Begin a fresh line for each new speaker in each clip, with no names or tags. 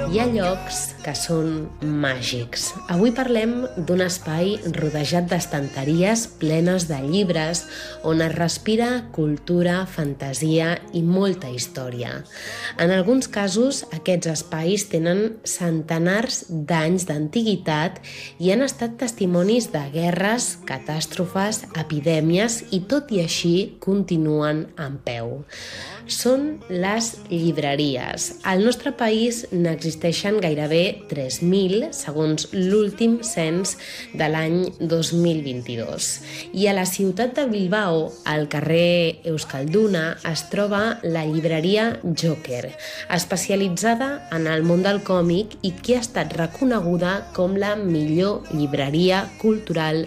Hi ha llocs que són màgics. Avui parlem d'un espai rodejat d'estanteries plenes de llibres on es respira cultura, fantasia i molta història. En alguns casos, aquests espais tenen centenars d'anys d'antiguitat i han estat testimonis de guerres, catàstrofes, epidèmies i tot i així continuen en peu. Són les llibreries. Al nostre país n'existeixen gairebé 3.000, segons l'últim cens de l'any 2022. I a la ciutat de Bilbao, al carrer Euskalduna, es troba la llibreria Joker, especialitzada en el món del còmic i que ha estat reconeguda com la millor llibreria cultural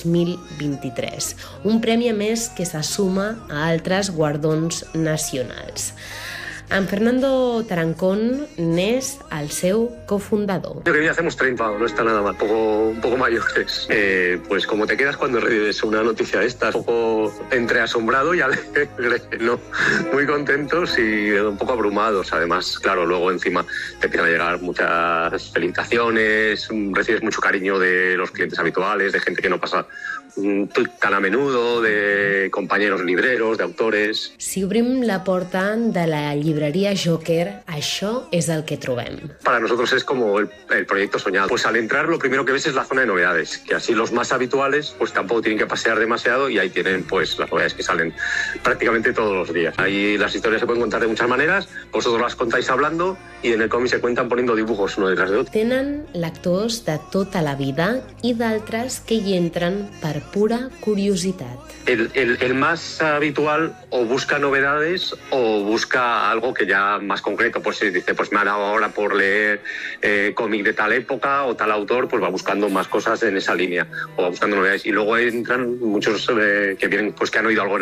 2023. Un premi a més que se suma a altres guardons nacionals. En Fernando Tarancón n'és el seu cofundador.
Yo que ya hacemos 30, no está nada mal, un poco mayores. Pues como te quedas cuando recibes una noticia de estas, un poco entre asombrado y alegre, ¿no? Muy contentos y un poco abrumados. Además, claro, luego encima te empiezan a llegar muchas felicitaciones, recibes mucho cariño de los clientes habituales, de gente que no pasa tan a menudo, de compañeros libreros, de autores.
Si obrim la porta de la llibreria Joker, això és el que trobem.
Para nosotros es como el proyecto soñado. Pues al entrar lo primero que ves es la zona de novedades, que así los más habituales pues tampoco tienen que pasear demasiado y ahí tienen pues las novedades que salen prácticamente todos los días. Ahí las historias se pueden contar de muchas maneras, vosotros las contáis hablando y en el cómic se cuentan poniendo dibujos uno detrás de otro.
Tenen lectors de tota la vida i d'altres que hi entren per pura curiositat.
El más habitual o busca novedades o busca algo que ya más concreto, pues si dice, pues me ha dado ahora por leer cómic de tal época o tal autor, pues va buscando más cosas en esa línea o va buscando novedades. Y luego entran muchos que vienen, pues que han oído algo